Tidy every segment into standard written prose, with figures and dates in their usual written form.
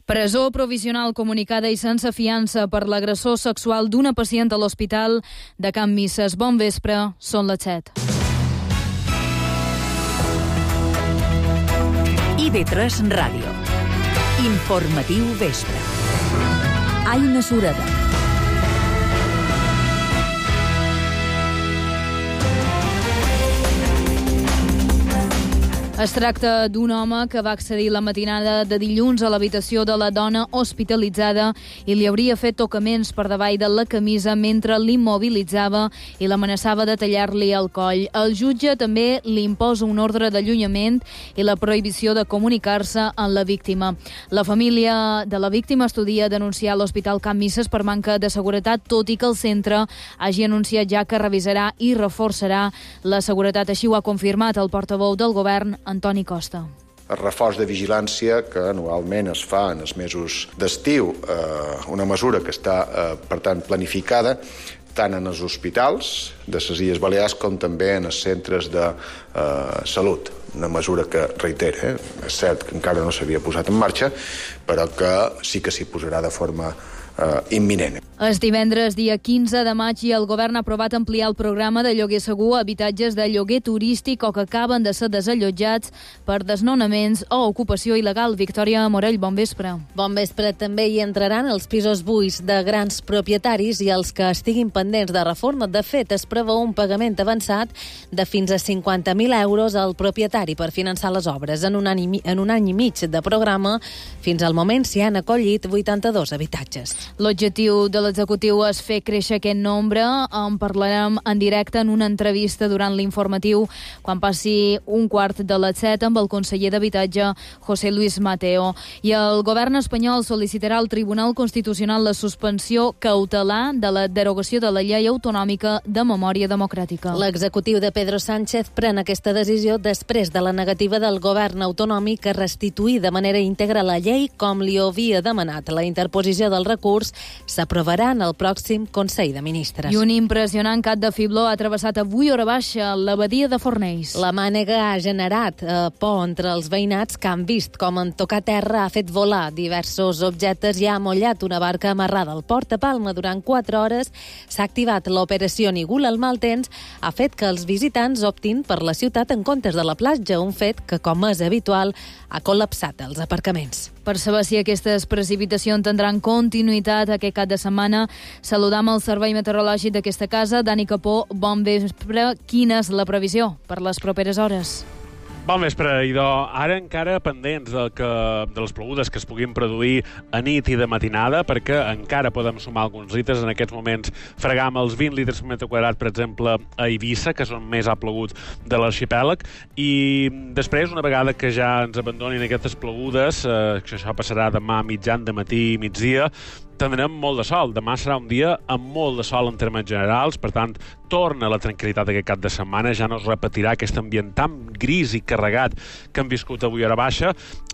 Presó provisional comunicada i sense fiança per l'agressor sexual d'una pacient a l'hospital de Can Misses. Bon vespre, són les 7. IB3 Ràdio. Informatiu vespre. Aina Sureda. Es tracta d'un home que va accedir la matinada de dilluns a l'habitació de la dona hospitalitzada i li hauria fet tocaments per davall de la camisa mentre l'immobilitzava i l'amenaçava de tallar-li el coll. El jutge també li imposa un ordre d'allunyament i la prohibició de comunicar-se amb la víctima. La família de la víctima estudia denunciar l'Hospital Can Misses per manca de seguretat, tot i que el centre hagi anunciat ja que revisarà i reforçarà la seguretat. Així ho ha confirmat el portaveu del govern, Antoni Costa. El reforç de vigilància que anualment es fa en els mesos d'estiu, una mesura que està, per tant, planificada tant en els hospitals de les Illes Balears com també en els centres de salut. Una mesura que, reitera, és cert que encara no s'havia posat en marxa, però que sí que s'hi posarà de forma imminent. És divendres, dia 15 de maig, i el govern ha aprovat ampliar el programa de lloguer segur a habitatges de lloguer turístic o que acaben de ser desallotjats per desnonaments o ocupació il·legal. Victòria Morell, bon vespre. Bon vespre. També hi entraran els pisos buits de grans propietaris i els que estiguin pendents de reforma. De fet, es preveu un pagament avançat de fins a 50.000 euros al propietari per finançar les obres. En un any i mig de programa, fins al moment s'hi han acollit 82 habitatges. L'objectiu de l'executiu és fer créixer aquest nombre. En parlarem en directe en una entrevista durant l'informatiu quan passi 7:15 amb el conseller d'Habitatge, José Luis Mateo. I el govern espanyol sol·licitarà al Tribunal Constitucional la suspensió cautelar de la derogació de la llei autonòmica de memòria democràtica. L'executiu de Pedro Sánchez pren aquesta decisió després de la negativa del govern autonòmic a restituir de manera íntegra la llei com li havia demanat. La interposició del recurs s'aprovarà en el pròxim Consell de Ministres. I un impressionant cat de fibló ha travessat avui hora baixa la badia de Fornells. La mànega ha generat por entre els veïnats que han vist com en tocar terra ha fet volar diversos objectes i ha amollat una barca amarrada al port de Palma durant 4 hores. S'ha activat l'operació Nigul. El mal temps ha fet que els visitants optin per la ciutat en comptes de la platja, un fet que, com és habitual, ha col·lapsat els aparcaments. Per saber si aquestes precipitacions tindran continuïtat aquest cap de setmana, saludam el servei meteorològic d'aquesta casa. Dani Capó, bon vespre. Quina és la previsió per les properes hores? Bon vespre, idò. Ara encara pendents de les plogudes que es puguin produir a nit i de matinada, perquè encara podem sumar alguns litres. En aquests moments fregam els 20 litres per metre quadrat, per exemple, a Eivissa, que és on més ha plogut de l'arxipèlag, i després, una vegada que ja ens abandonin aquestes plogudes, que això passarà demà mitjan, de matí i migdia, tindrem molt de sol. Demà serà un dia amb molt de sol en termes generals, per tant, torna la tranquil·litat d'aquest cap de setmana, ja no es repetirà aquest ambient tan gris i carregat que hem viscut avui a hora baixa,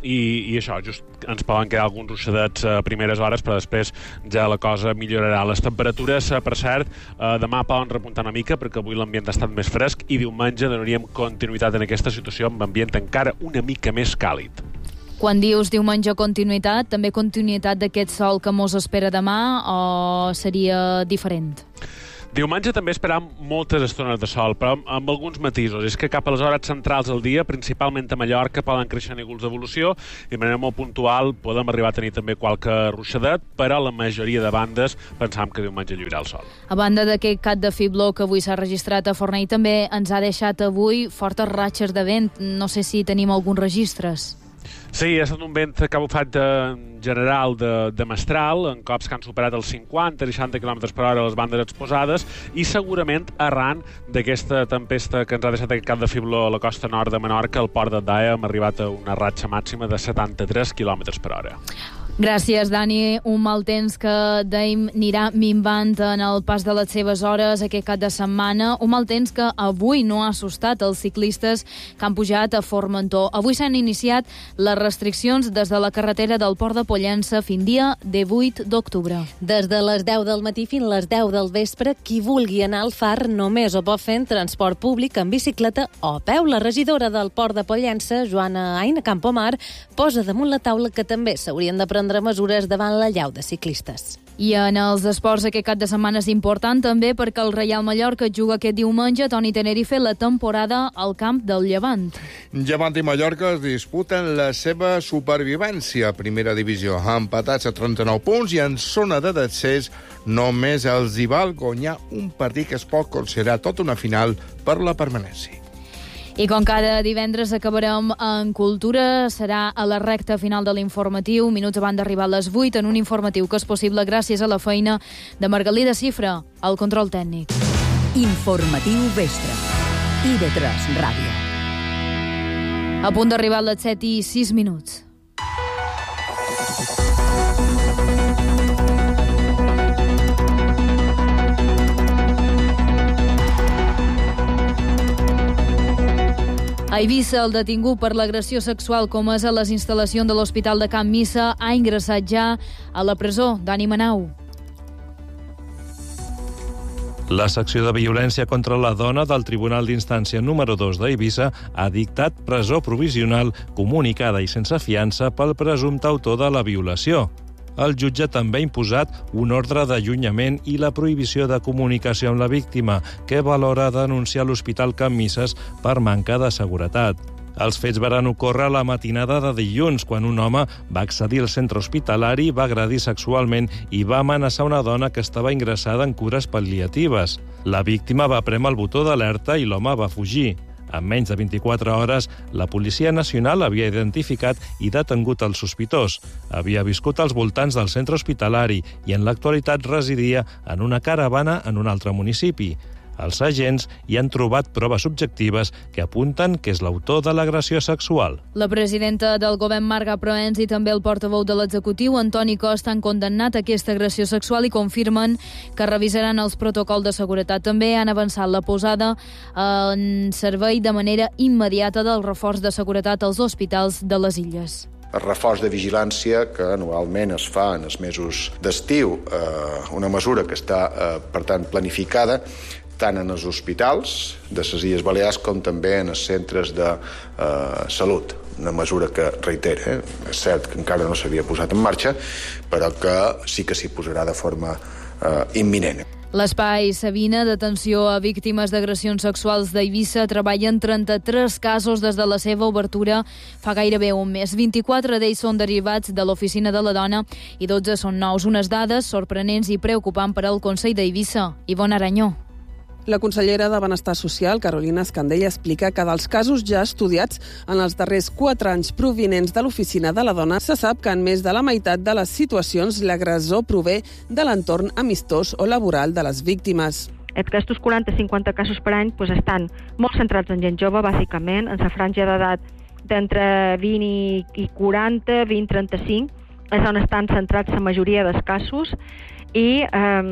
i això, just ens poden quedar alguns ruixadets a primeres hores, però després ja la cosa millorarà. Les temperatures, per cert, demà poden repuntar una mica, perquè avui l'ambient ha estat més fresc, i diumenge donaríem continuïtat en aquesta situació amb ambient encara una mica més càlid. Quan dius diumenge continuïtat, també continuïtat d'aquest sol que mos espera demà, o seria diferent? Diumenge també esperam moltes estones de sol, però amb alguns matisos. És que cap a les hores centrals del dia, principalment a Mallorca, poden créixer núvols d'evolució i de manera molt puntual podem arribar a tenir també qualque ruixadet, però la majoria de bandes pensam que diumenge lluirà el sol. A banda d'aquest cat de fibló que avui s'ha registrat a Fornell, també ens ha deixat avui fortes ratxes de vent. No sé si tenim alguns registres. Sí, ha estat un vent que ha bufat general de mestral, en cops que han superat els 50-60 km per hora a les bandes exposades, i segurament arran d'aquesta tempesta que ens ha deixat aquest cap de fibló a la costa nord de Menorca, al port de Daia, hem arribat a una ratxa màxima de 73 km per hora. Gràcies, Dani. Un mal temps que dèiem anirà minvant en el pas de les seves hores aquest cap de setmana. Un mal temps que avui no ha assustat els ciclistes que han pujat a Formentor. Avui s'han iniciat les restriccions des de la carretera del Port de Pollença fins dia 18 d'octubre. Des de les 10 del matí fins a les 10 del vespre, qui vulgui anar al Far només ho pot fer en transport públic, en bicicleta o a peu. La regidora del Port de Pollença, Joana Aina Campomar, posa damunt la taula que també s'haurien de prendre prendre mesures davant l'allau de ciclistes. I en els esports aquest cap de setmana és important també perquè el Reial Mallorca juga aquest diumenge, Toni Tenerife, la temporada al camp del Llevant. Llevant i Mallorca es disputen la seva supervivència a primera divisió, empatats a 39 punts i en zona de descens només els hi val guanyar un partit que es pot considerar tota una final per la permanència. I com cada divendres acabarem en Cultura, serà a la recta final de l'informatiu, minuts abans d'arribar a les 8, en un informatiu que és possible gràcies a la feina de Margalida Cifra, al control tècnic. Informatiu Vespre. IB3 Ràdio. A punt d'arribar a les 7:06. A Eivissa, el detingut per l'agressió sexual comesa a les instal·lacions de l'Hospital de Can Missa ha ingressat ja a la presó. Dani Manau. La secció de violència contra la dona del Tribunal d'Instància número 2 d'Eivissa ha dictat presó provisional comunicada i sense fiança pel presumpte autor de la violació. El jutge també ha imposat un ordre d'allunyament i la prohibició de comunicació amb la víctima, que valora denunciar l'Hospital Can Misses per manca de seguretat. Els fets varen ocórrer la matinada de dilluns, quan un home va accedir al centre hospitalari, va agredir sexualment i va amenaçar una dona que estava ingressada en cures pal·liatives. La víctima va prémer el botó d'alerta i l'home va fugir. En menys de 24 hores, la Policia Nacional havia identificat i detengut el sospitós. Havia viscut als voltants del centre hospitalari i en l'actualitat residia en una caravana en un altre municipi. Els agents hi han trobat proves objectives que apunten que és l'autor de l'agressió sexual. La presidenta del govern, Marga Proens, i també el portaveu de l'executiu, Antoni Costa, han condemnat aquesta agressió sexual i confirmen que revisaran els protocols de seguretat. També han avançat la posada en servei de manera immediata del reforç de seguretat als hospitals de les Illes. El reforç de vigilància que anualment es fa en els mesos d'estiu, una mesura que està, per tant, planificada tant en els hospitals de les Illes Balears com també en els centres de salut. Una mesura que, reitera, és cert que encara no s'havia posat en marxa, però que sí que s'hi posarà de forma imminent. L'espai Sabina d'atenció a víctimes d'agressions sexuals d'Eivissa treballa en 33 casos des de la seva obertura fa gairebé un mes. 24 d'ells són derivats de l'Oficina de la Dona i 12 són nous. Unes dades sorprenents i preocupants per al Consell d'Eivissa. Ivonne Aranyó. La consellera de Benestar Social, Carolina Escandell, explica que dels casos ja estudiats en els darrers 4 anys provinents de l'Oficina de la Dona, se sap que en més de la meitat de les situacions l'agressor prové de l'entorn amistós o laboral de les víctimes. Aquests 40-50 casos per any estan molt centrats en gent jove, bàsicament, en la franja d'edat d'entre 20 i 40, 20-35, és on estan centrats la majoria dels casos, i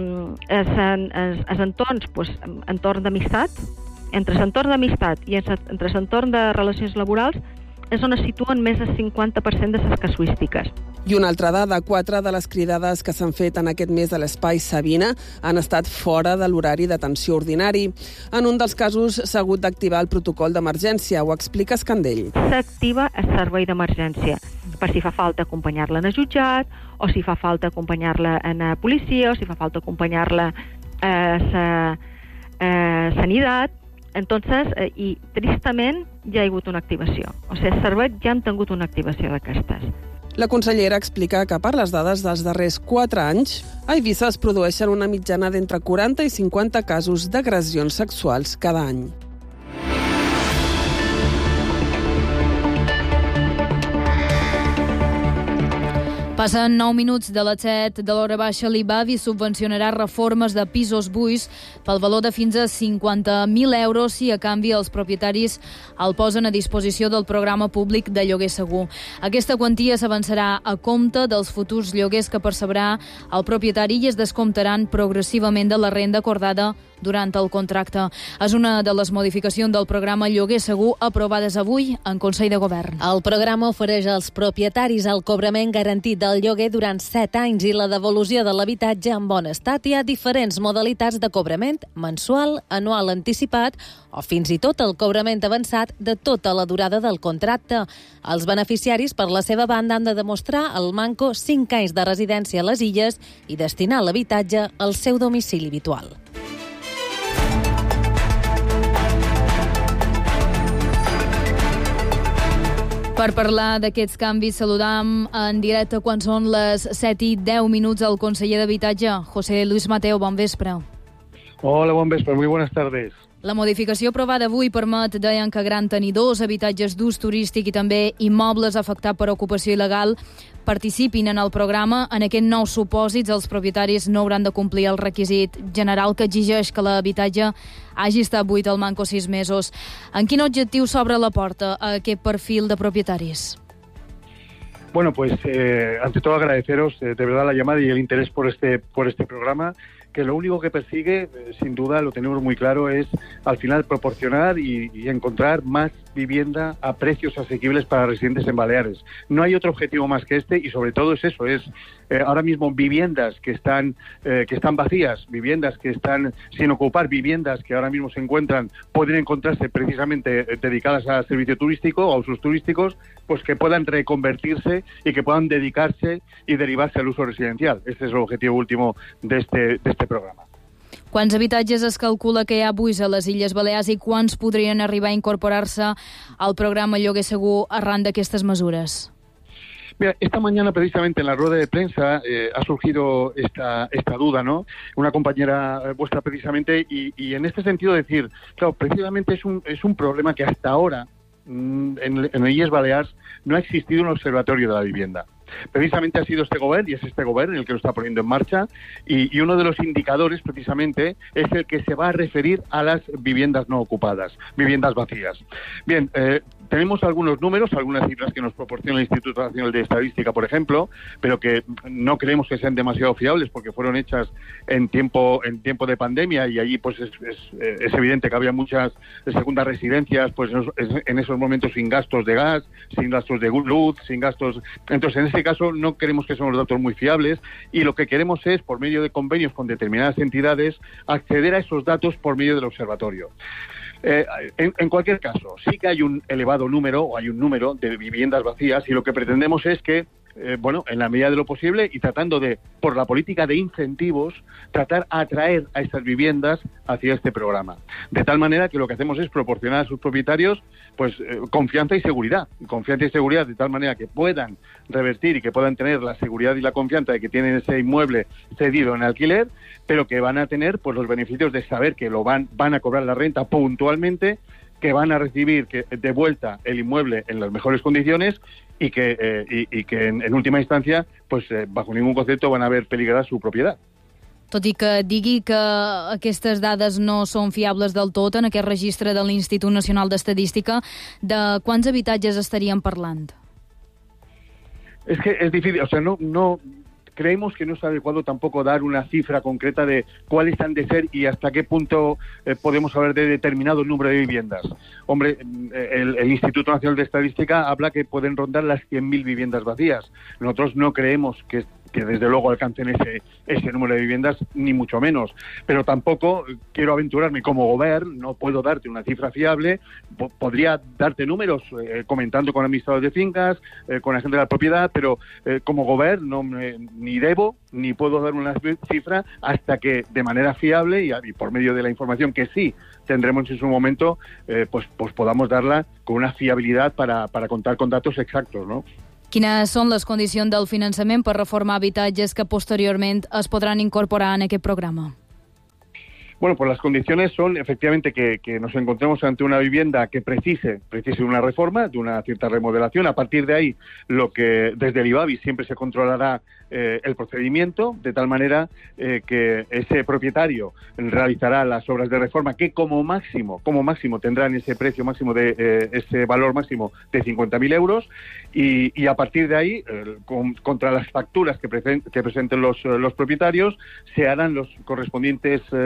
els entorns, entorn d'amistat, entre l'entorn d'amistat i entre l'entorn de relacions laborals, és on es situen més del 50% de les casuístiques. I una altra dada, 4 de les cridades que s'han fet en aquest mes a l'Espai Sabina han estat fora de l'horari d'atenció ordinari. En un dels casos s'ha hagut d'activar el protocol d'emergència, ho explica Escandell. S'activa el servei d'emergència, per si fa falta acompanyar-la en el jutjat, o si fa falta acompanyar-la en la policia, o si fa falta acompanyar-la a la sanitat. Entonces, i tristament ja hi ha hagut una activació. O sigui, els serveis ja han tingut una activació d'aquestes. La consellera explica que per les dades dels darrers 4 anys, a Eivissa es produeixen una mitjana d'entre 40 i 50 casos d'agressions sexuals cada any. Passen 9 minuts de les 7 de l'hora baixa. L'IBAVI subvencionarà reformes de pisos buits pel valor de fins a 50.000 euros si a canvi els propietaris el posen a disposició del programa públic de lloguer segur. Aquesta quantia s'avançarà a compte dels futurs lloguers que percebrà el propietari i es descomptaran progressivament de la renda acordada durant el contracte. És una de les modificacions del programa Lloguer Segur aprovades avui en Consell de Govern. El programa ofereix als propietaris el cobrament garantit del lloguer durant 7 anys i la devolució de l'habitatge en bon estat. Hi ha diferents modalitats de cobrament: mensual, anual anticipat o fins i tot el cobrament avançat de tota la durada del contracte. Els beneficiaris, per la seva banda, han de demostrar al Manco 5 anys de residència a les Illes i destinar l'habitatge al seu domicili habitual. Per parlar d'aquests canvis, saludam en directe quan són les 7:10 el conseller d'Habitatge, José Luis Mateo. Bon vespre. Hola, bon vespre. Muy buenas tardes. La modificació aprovada avui permet, deien, que gran tenidors, habitatges d'ús turístic i també immobles afectats per ocupació il·legal participin en el programa. En aquest nou supòsits, els propietaris no hauran de complir el requisit general que exigeix que l'habitatge hagi estat buit al Manco 6 mesos. En quin objectiu s'obre la porta a aquest perfil de propietaris? Bueno, pues ante todo agradeceros de verdad la llamada y el interés por este programa, que lo único que persigue, sin duda, lo tenemos muy claro, es al final proporcionar y encontrar más vivienda a precios asequibles para residentes en Baleares. No hay otro objetivo más que este y sobre todo es eso, es ahora mismo viviendas que están vacías, viviendas que están sin ocupar, viviendas que ahora mismo se encuentran, pueden encontrarse precisamente dedicadas al servicio turístico o a usos turísticos, pues que puedan reconvertirse y que puedan dedicarse y derivarse al uso residencial. Este es el objetivo último de este programa. Quants habitatges es calcula que hi ha buits a les Illes Balears i quants podrien arribar a incorporar-se al programa Lloguer Segur arran d'aquestes mesures? Mira, esta mañana precisamente en la rueda de prensa ha surgido esta duda, ¿no? Una compañera vuestra precisamente y en este sentido decir, claro, precisamente es un problema que hasta ahora en Illes Balears no ha existido un observatorio de la vivienda. Precisamente ha sido este gobierno y es este gobierno el que lo está poniendo en marcha y uno de los indicadores precisamente es el que se va a referir a las viviendas no ocupadas, viviendas vacías. Bien, tenemos algunos números, algunas cifras que nos proporciona el Instituto Nacional de Estadística, por ejemplo, pero que no creemos que sean demasiado fiables porque fueron hechas en tiempo de pandemia y allí pues es evidente que había muchas segundas residencias pues en esos momentos sin gastos de gas, sin gastos de luz, sin gastos. Entonces, en este caso no creemos que son los datos muy fiables y lo que queremos es, por medio de convenios con determinadas entidades, acceder a esos datos por medio del observatorio. En cualquier caso, sí que hay un elevado número o hay un número de viviendas vacías y lo que pretendemos es que en la medida de lo posible y tratando de, por la política de incentivos, tratar a atraer a estas viviendas hacia este programa. De tal manera que lo que hacemos es proporcionar a sus propietarios pues confianza y seguridad. Confianza y seguridad de tal manera que puedan revertir y que puedan tener la seguridad y la confianza de que tienen ese inmueble cedido en alquiler, pero que van a tener pues los beneficios de saber que lo van a cobrar la renta puntualmente, que van a recibir de vuelta el inmueble en las mejores condiciones y que en última instancia, pues bajo ningún concepto van a ver peligrada su propiedad. Tot i que digui que aquestes dades no són fiables del tot en aquest registre de l'Institut Nacional d'Estadística, de quants habitatges estaríem parlant? Es que es difícil, o sea, no creemos que no es adecuado tampoco dar una cifra concreta de cuáles han de ser y hasta qué punto podemos hablar de determinado número de viviendas. Hombre, el Instituto Nacional de Estadística habla que pueden rondar las 100.000 viviendas vacías. Nosotros no creemos que desde luego alcancen ese número de viviendas, ni mucho menos. Pero tampoco quiero aventurarme como gobierno, no puedo darte una cifra fiable, podría darte números comentando con administradores de fincas, con la gente de la propiedad, pero como gobierno ni debo ni puedo dar una cifra hasta que de manera fiable y por medio de la información que sí tendremos en su momento, pues podamos darla con una fiabilidad para contar con datos exactos, ¿no? Quines són les condicions del finançament per reformar habitatges que posteriorment es podran incorporar en aquest programa? Bueno, pues las condiciones son efectivamente que nos encontremos ante una vivienda que precise una reforma, de una cierta remodelación. A partir de ahí, lo que desde el IBABI siempre se controlará el procedimiento, de tal manera que ese propietario realizará las obras de reforma que como máximo tendrán ese precio máximo de ese valor máximo de 50.000 euros y a partir de ahí, contra las facturas que presenten los propietarios, se harán los correspondientes descuentos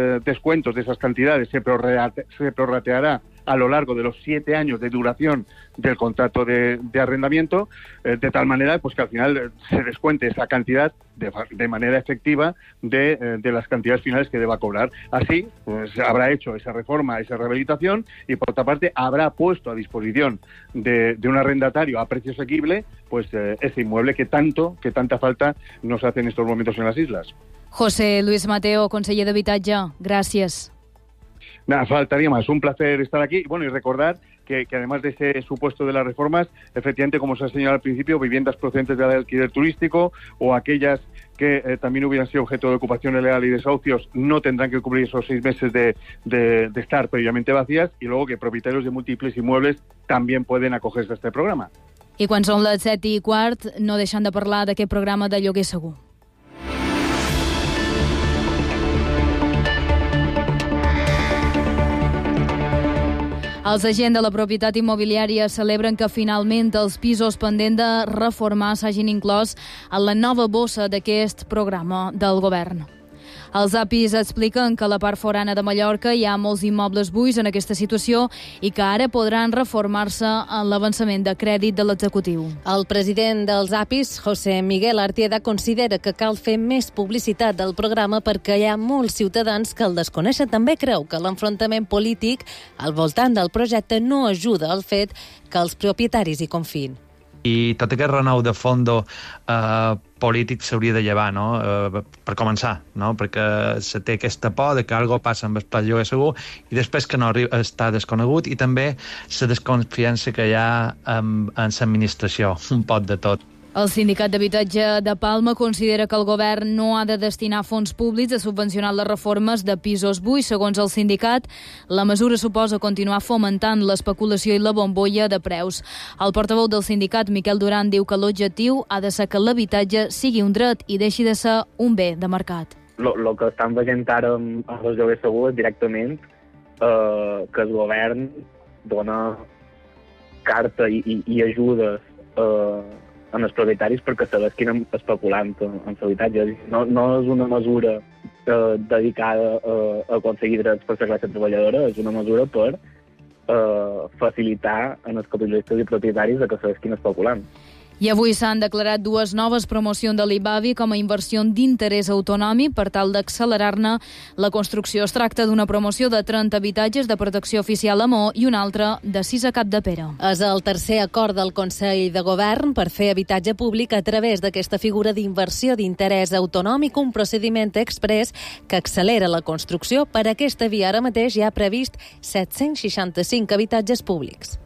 descuentos de esas cantidades se prorrateará a lo largo de los 7 años de duración del contrato de arrendamiento, de tal manera pues que al final se descuente esa cantidad de manera efectiva de las cantidades finales que deba cobrar. Así, pues habrá hecho esa reforma, esa rehabilitación, y por otra parte habrá puesto a disposición de un arrendatario a precio asequible pues ese inmueble que tanta falta nos hace en estos momentos en las islas. José Luis Mateo, conseller d'Habitatge, gràcies. Nada, faltaría más. Un placer estar aquí. Bueno, y recordar que además de ese supuesto de las reformas, efectivamente, como se ha señalado al principio, viviendas procedentes del alquiler turístico o aquellas que también hubieran sido objeto de ocupación ilegal y desahucios no tendrán que cubrir esos 6 meses de estar previamente vacías, y luego que propietarios de múltiples inmuebles también pueden acogerse a este programa. I quan són les 7:15, no deixen de parlar d'aquest programa de lloguer segur. Els agents de la propietat immobiliària celebren que finalment els pisos pendents de reformar s'hagin inclòs en la nova bossa d'aquest programa del govern. Els APIs expliquen que a la part forana de Mallorca hi ha molts immobles buits en aquesta situació i que ara podran reformar-se en l'avançament de crèdit de l'executiu. El president dels APIs, José Miguel Artieda, considera que cal fer més publicitat del programa perquè hi ha molts ciutadans que el desconeixen. També creu que l'enfrontament polític al voltant del projecte no ajuda al fet que els propietaris hi confiïn. I tot aquest renou de fondo polític s'hauria de llevar, no? Per començar, no? Perquè se té aquesta por de que alguna cosa passa amb el pla de lloguer segur i després que no està desconegut, i també la desconfiança que hi ha en l'administració, un pot de tot. El Sindicat d'Habitatge de Palma considera que el govern no ha de destinar fons públics a subvencionar les reformes de pisos buits. Segons el sindicat, la mesura suposa continuar fomentant l'especulació i la bombolla de preus. El portaveu del sindicat, Miquel Duran, diu que l'objectiu ha de ser que l'habitatge sigui un dret i deixi de ser un bé de mercat. El que estan veient ara amb els lloguers segurs directament que el govern dona carta i ajudes en els propietaris perquè se desquinen especulant en l'habitatge. No és una mesura dedicada a aconseguir drets per la classe treballadora, és una mesura per facilitar als capitalistes i propietaris que se desquinen especulant. I avui s'han declarat 2 noves promocions de l'IBAVI com a inversió d'interès autonòmic per tal d'accelerar-ne la construcció. Es tracta d'una promoció de 30 habitatges de protecció oficial a Maó i una altra de 6 a Capdepera. És el tercer acord del Consell de Govern per fer habitatge públic a través d'aquesta figura d'inversió d'interès autonòmic, un procediment express que accelera la construcció. Per aquesta via ara mateix hi ha previst 765 habitatges públics.